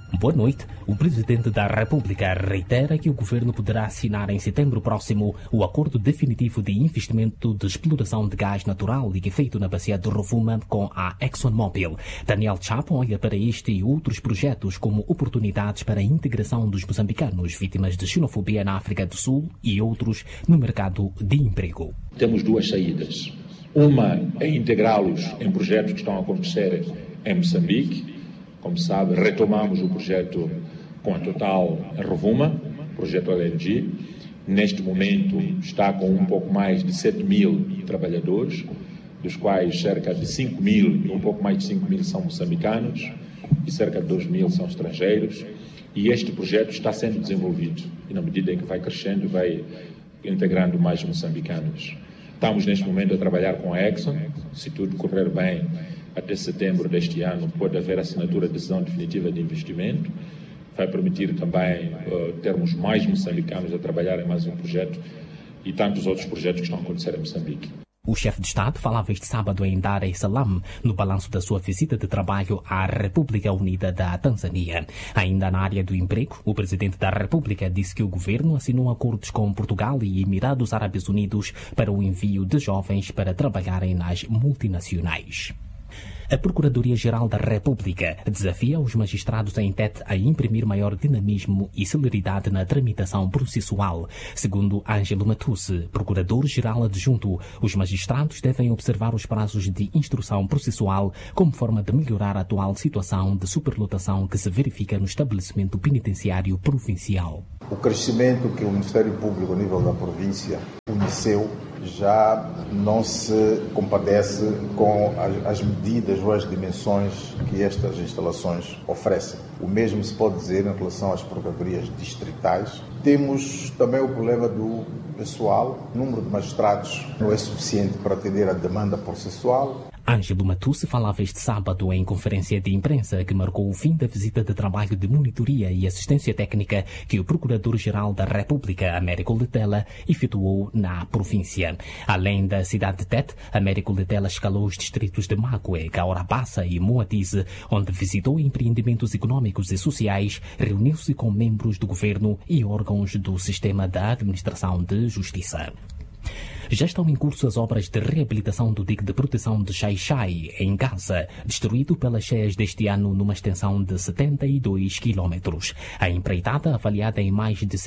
Boa noite. O Presidente da República reitera que o Governo poderá assinar em setembro próximo o acordo definitivo de investimento de exploração de gás natural e feito na bacia do Rovuma com a ExxonMobil. Daniel Chapo olha para este e outros projetos como oportunidades para a integração dos moçambicanos vítimas de xenofobia na África do Sul e outros no mercado de emprego. Temos duas saídas. Uma é integrá-los em projetos que estão a acontecer em Moçambique. Como sabe, retomamos o projeto com a Total Rovuma, projeto LNG. Neste momento está com um pouco mais de 7 mil trabalhadores, dos quais cerca de 5 mil, um pouco mais de 5 mil são moçambicanos e cerca de 2 mil são estrangeiros. E este projeto está sendo desenvolvido e, na medida em que vai crescendo, vai integrando mais moçambicanos. Estamos neste momento a trabalhar com a Exxon. Se tudo correr bem, até setembro deste ano pode haver assinatura de decisão definitiva de investimento. Vai permitir também termos mais moçambicanos a trabalhar em mais um projeto e tantos outros projetos que estão a acontecer em Moçambique. O chefe de Estado falava este sábado em Dar es Salaam, no balanço da sua visita de trabalho à República Unida da Tanzânia. Ainda na área do emprego, o presidente da República disse que o governo assinou acordos com Portugal e Emirados Árabes Unidos para o envio de jovens para trabalharem nas multinacionais. A Procuradoria-Geral da República desafia os magistrados em Tete a imprimir maior dinamismo e celeridade na tramitação processual. Segundo Ângelo Matusse, Procurador-Geral Adjunto, os magistrados devem observar os prazos de instrução processual como forma de melhorar a atual situação de superlotação que se verifica no estabelecimento penitenciário provincial. O crescimento que o Ministério Público, a nível da província, conheceu já não se compadece com as medidas ou as dimensões que estas instalações oferecem. O mesmo se pode dizer em relação às procuradorias distritais. Temos também o problema do pessoal. O número de magistrados não é suficiente para atender à demanda processual. Ângelo Matusse falava este sábado em conferência de imprensa que marcou o fim da visita de trabalho de monitoria e assistência técnica que o Procurador-Geral da República, Américo Letela, efetuou na província. Além da cidade de Tete, Américo Letela escalou os distritos de Macué, Caorabassa e Moatize, onde visitou empreendimentos econômicos e sociais, reuniu-se com membros do governo e órgãos do sistema da administração de justiça. Já estão em curso as obras de reabilitação do dique de proteção de Xai-Xai, em Gaza, destruído pelas cheias deste ano numa extensão de 72 quilómetros. A empreitada, avaliada em mais de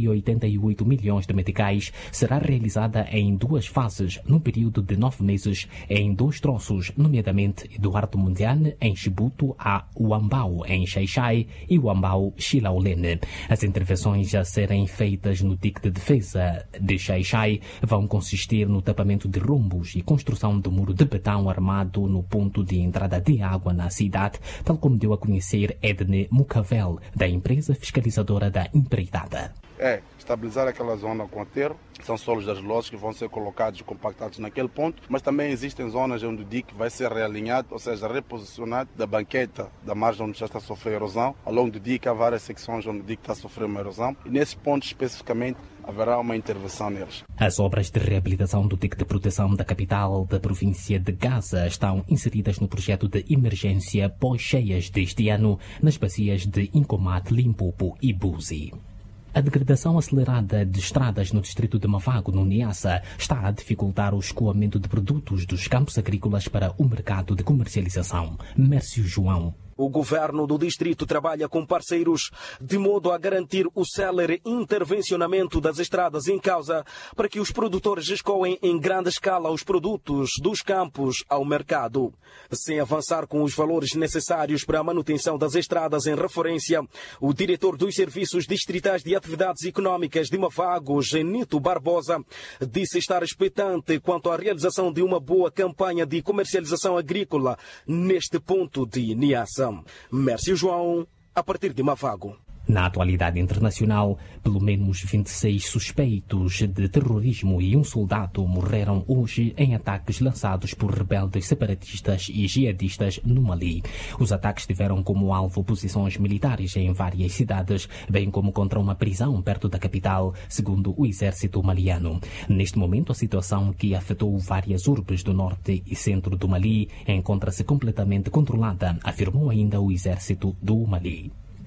188 milhões de meticais, será realizada em duas fases, num período de 9 meses, em 2 troços, nomeadamente Eduardo Mundiane, em Chibuto, a Uambau, em Xai-Xai, e Uambau, Xilaolene. As intervenções a serem feitas no dique de defesa de Xai-Xai vão consistir no tapamento de rombos e construção do muro de betão armado no ponto de entrada de água na cidade, tal como deu a conhecer Edne Mucavel, da empresa fiscalizadora da empreitada. Estabilizar aquela zona com aterro, são solos argilosos que vão ser colocados e compactados naquele ponto, mas também existem zonas onde o dique vai ser realinhado, ou seja, reposicionado da banqueta da margem onde já está a sofrer erosão. Ao longo do dique há várias secções onde o dique está a sofrer uma erosão e nesses pontos especificamente haverá uma intervenção neles. As obras de reabilitação do dique de proteção da capital da província de Gaza estão inseridas no projeto de emergência pós-cheias deste ano nas bacias de Incomat, Limpopo e Buzi. A degradação acelerada de estradas no distrito de Mavago, no Niassa, está a dificultar o escoamento de produtos dos campos agrícolas para o mercado de comercialização. Mércio João. O governo do distrito trabalha com parceiros de modo a garantir o célere intervencionamento das estradas em causa para que os produtores escoem em grande escala os produtos dos campos ao mercado. Sem avançar com os valores necessários para a manutenção das estradas em referência, o diretor dos Serviços Distritais de Atividades Econômicas de Mavago, Genito Barbosa, disse estar expectante quanto à realização de uma boa campanha de comercialização agrícola neste ponto de Niassa. Mércio João, a partir de Mavago. Na atualidade internacional, pelo menos 26 suspeitos de terrorismo e um soldado morreram hoje em ataques lançados por rebeldes separatistas e jihadistas no Mali. Os ataques tiveram como alvo posições militares em várias cidades, bem como contra uma prisão perto da capital, segundo o exército maliano. Neste momento, a situação que afetou várias urbes do norte e centro do Mali encontra-se completamente controlada, afirmou ainda o exército do Mali.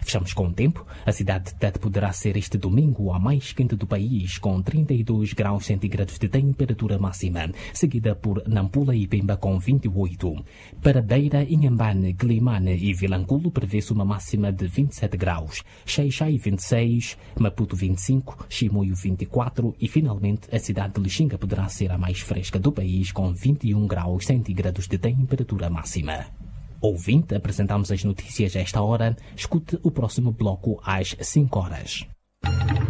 Fechamos com o tempo. A cidade de Tete poderá ser este domingo a mais quente do país, com 32 graus centígrados de temperatura máxima, seguida por Nampula e Pemba com 28. Para Beira, Inhambane, Quilimane e Vilanculo prevê-se uma máxima de 27 graus, Xai-Xai 26, Maputo 25, Chimoio 24 e finalmente a cidade de Lixinga poderá ser a mais fresca do país com 21 graus centígrados de temperatura máxima. Ouvinte, apresentamos as notícias a esta hora. Escute o próximo bloco às 5 horas.